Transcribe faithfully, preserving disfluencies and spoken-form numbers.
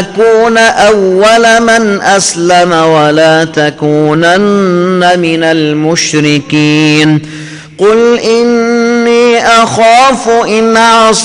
تكون أول من أسلم ولا تكونن من المشركين. قل إني أخاف إن عصيت